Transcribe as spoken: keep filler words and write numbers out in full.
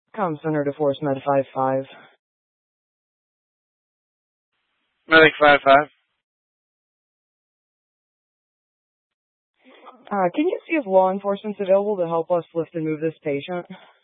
Com Center to Force Med five five. Medic five five. Uh, can you see if law enforcement's available to help us lift and move this patient?